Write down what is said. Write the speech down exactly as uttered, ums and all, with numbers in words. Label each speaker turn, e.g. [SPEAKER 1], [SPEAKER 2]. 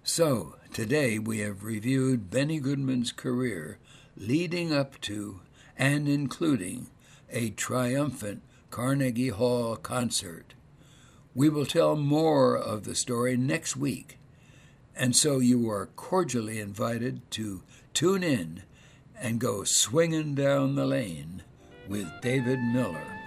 [SPEAKER 1] So, today we have reviewed Benny Goodman's career leading up to and including a triumphant Carnegie Hall concert. We will tell more of the story next week, and so you are cordially invited to tune in and go swinging down the lane with David Miller.